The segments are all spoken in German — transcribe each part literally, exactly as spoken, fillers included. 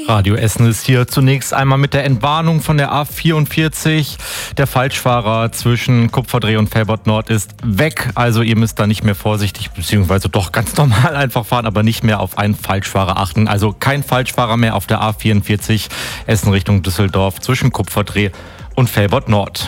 Radio Essen ist hier zunächst einmal mit der Entwarnung von der A vierundvierzig. Der Falschfahrer zwischen Kupferdreh und Velbert Nord ist weg. Also ihr müsst da nicht mehr vorsichtig, beziehungsweise doch ganz normal einfach fahren, aber nicht mehr auf einen Falschfahrer achten. Also kein Falschfahrer mehr auf der A vierundvierzig Essen Richtung Düsseldorf zwischen Kupferdreh und Velbert Nord.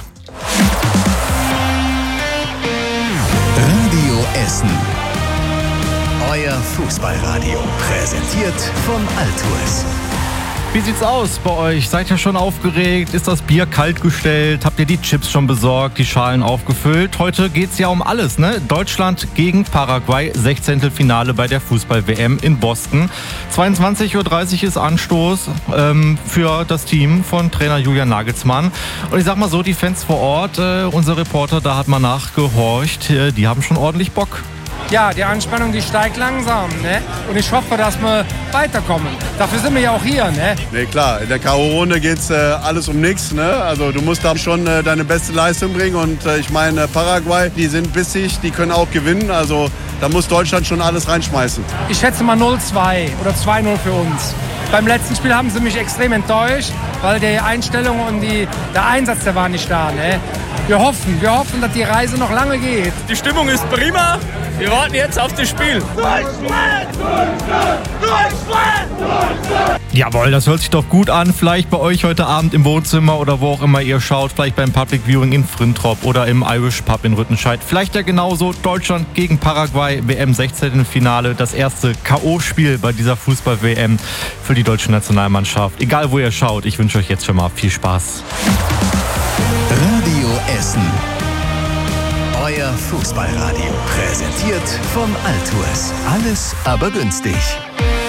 Radio Essen. Euer Fußballradio, präsentiert von Altours. Wie sieht's aus bei euch? Seid ihr schon aufgeregt? Ist das Bier kalt gestellt? Habt ihr die Chips schon besorgt? Die Schalen aufgefüllt? Heute geht's ja um alles, ne? Deutschland gegen Paraguay, Sechzehntelfinale bei der Fußball-W M in Boston. zweiundzwanzig Uhr dreißig ist Anstoß ähm, für das Team von Trainer Julian Nagelsmann. Und ich sag mal so, die Fans vor Ort, äh, unser Reporter, da hat mal nachgehorcht, äh, die haben schon ordentlich Bock. Ja, die Anspannung, die steigt langsam, ne? Und ich hoffe, dass wir weiterkommen. Dafür sind wir ja auch hier, ne? Ne, klar, in der K O-Runde geht's äh, alles um nichts, ne? Also du musst da schon äh, deine beste Leistung bringen und äh, ich meine, Paraguay, die sind bissig, die können auch gewinnen, also da muss Deutschland schon alles reinschmeißen. Ich schätze mal null zwei oder zwei null für uns. Beim letzten Spiel haben sie mich extrem enttäuscht, weil die Einstellung und die, der Einsatz, der war nicht da, ne? Wir hoffen, wir hoffen, dass die Reise noch lange geht. Die Stimmung ist prima. Wir warten jetzt auf das Spiel. Deutschland! Deutschland! Deutschland! Deutschland! Jawohl, das hört sich doch gut an. Vielleicht bei euch heute Abend im Wohnzimmer oder wo auch immer ihr schaut. Vielleicht beim Public Viewing in Frintrop oder im Irish Pub in Rüttenscheid. Vielleicht ja genauso Deutschland gegen Paraguay, W M Sechzehntelfinale. Das erste K O-Spiel bei dieser Fußball-W M für die deutsche Nationalmannschaft. Egal wo ihr schaut, ich wünsche euch jetzt schon mal viel Spaß. Radio Essen. Euer Fußballradio, präsentiert von Altours. Alles aber günstig.